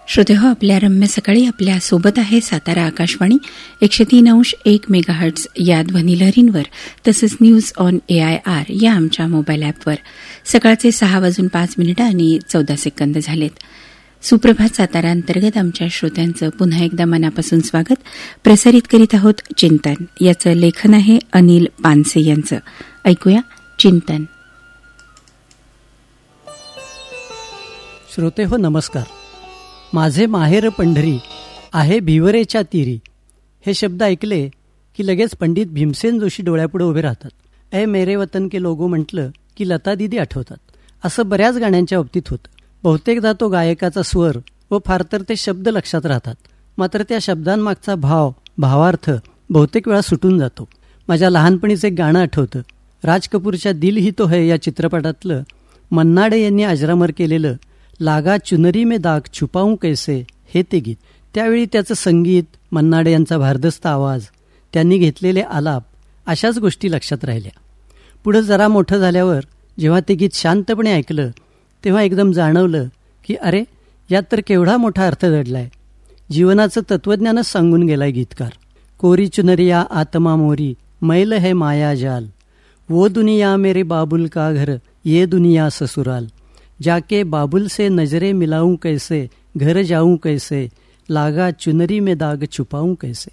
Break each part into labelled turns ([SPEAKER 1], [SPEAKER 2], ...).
[SPEAKER 1] श्रोतेहो, आपल्या रम्य सकाळी आपल्या सोबत आहे सातारा आकाशवाणी 103.1 मेगाहर्ट्झ या ध्वनिलहरींवर, तसंच न्यूज ऑन AIR या आमच्या मोबाईल ॲपवर. सकाळचे 6:05 आणि 14 सेकंद झालेत. सुप्रभात सातारा अंतर्गत आमच्या श्रोत्यांचं पुन्हा एकदा मनापासून स्वागत. प्रसारित करीत आहोत चिंतन. याचं लेखन आहे अनिल पानसे यांचं. ऐकूया चिंतन.
[SPEAKER 2] श्रोतेहो नमस्कार. माझे माहेर पंढरी आहे भिवरेच्या तीरी. हे शब्द ऐकले की लगेच पंडित भीमसेन जोशी डोळ्यापुढे उभे राहतात. ए मेरे वतन के लोगो म्हटलं की लता दिदी आठवतात. असं बऱ्याच गाण्यांच्या बाबतीत होतं. बहुतेकदा तो गायकाचा स्वर व फार तर ते शब्द लक्षात राहतात, मात्र त्या शब्दांमागचा भावार्थ बहुतेक वेळा सुटून जातो. माझ्या लहानपणीचं एक गाणं आठवतं. राज कपूरच्या दिल ही तो है या चित्रपटातलं मन्नाडे यांनी अजरामर केलेलं लागा चुनरी में दाग छुपाऊं कैसे हे ते गीत. त्यावेळी त्याचं संगीत, मन्नाडे यांचा भारदस्त आवाज, त्यांनी घेतलेले आलाप, अशाच गोष्टी लक्षात राहिल्या. पुढं जरा मोठं झाल्यावर जेव्हा ते गीत शांतपणे ऐकलं तेव्हा एकदम जाणवलं की अरे, यात तर केवढा मोठा अर्थ दडलाय. जीवनाचं तत्वज्ञानच सांगून गेलाय गीतकार. कोरी चुनरिया आत्मा मोरी मैल है माया जाल, वो दुनिया मेरे बाबुल का घर ये दुनिया ससुराल, जाके बाबुल से नजरे मिलाऊं कैसे घर जाऊं कैसे, लागा चुनरी में दाग छुपाऊं कैसे.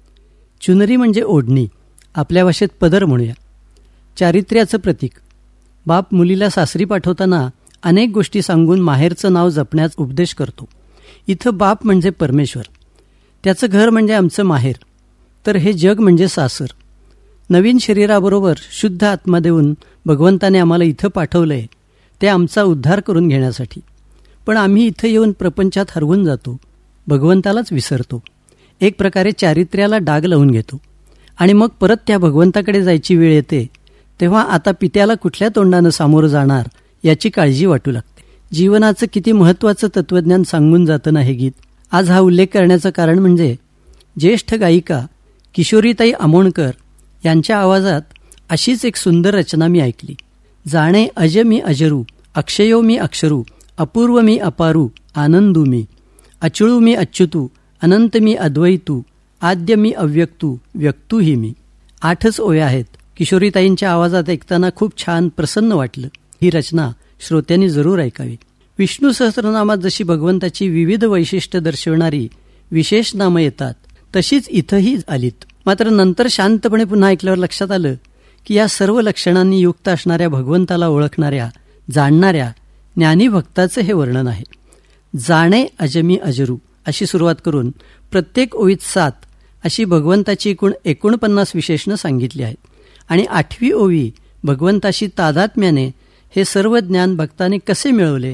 [SPEAKER 2] चुनरी म्हणजे ओढणी, आपल्या भाषेत पदर म्हणूया. चारित्र्याचं प्रतीक. बाप मुलीला सासरी पाठवताना अनेक गोष्टी सांगून माहेरचं नाव जपण्यास उपदेश करतो. इथं बाप म्हणजे परमेश्वर, त्याचं घर म्हणजे आमचं माहेर, तर हे जग म्हणजे सासर. नवीन शरीराबरोबर शुद्ध आत्मा देऊन भगवंताने आम्हाला इथं पाठवलंय, ते आमचा उद्धार करून घेण्यासाठी. पण आम्ही इथं येऊन प्रपंचात हरवून जातो, भगवंतालाच विसरतो. एक प्रकारे चारित्र्याला डाग लावून घेतो आणि मग परत त्या भगवंताकडे जायची वेळ येते तेव्हा आता पित्याला कुठल्या तोंडानं सामोरं जाणार याची काळजी वाटू लागते. जीवनाचं किती महत्त्वाचं तत्वज्ञान सांगून जातं ना हे गीत. आज हा उल्लेख करण्याचं कारण म्हणजे ज्येष्ठ गायिका किशोरीताई आमोणकर यांच्या आवाजात अशीच एक सुंदर रचना मी ऐकली. जाणे अज मी अजरू, अक्षयो मी अक्षरू, अपूर्व मी अपारू, आनंदू मी, अचळू मी अच्युतू, अनंत मी अद्वैतू, आद्य मी अव्यक्तू, व्यक्तूही मी. 8च ओव्या आहेत. किशोरीताईंच्या आवाजात ऐकताना खूप छान, प्रसन्न वाटलं. ही रचना श्रोत्यांनी जरूर ऐकावी. विष्णू सहस्रनामात जशी भगवंताची विविध वैशिष्ट्य दर्शवणारी विशेष नामं येतात तशीच इथंही आलीत. मात्र नंतर शांतपणे पुन्हा ऐकल्यावर लक्षात आलं की या सर्व लक्षणांनी युक्त असणाऱ्या भगवंताला ओळखणाऱ्या, जाणणाऱ्या ज्ञानी भक्ताचं हे वर्णन आहे. जाणे अजमी अजरू अशी सुरुवात करून प्रत्येक ओळीत 7 अशी भगवंताची एकूण 49 विशेषणं सांगितली आहेत आणि 8वी ओवी भगवंताशी तादात्म्याने हे सर्व ज्ञान भक्ताने कसे मिळवले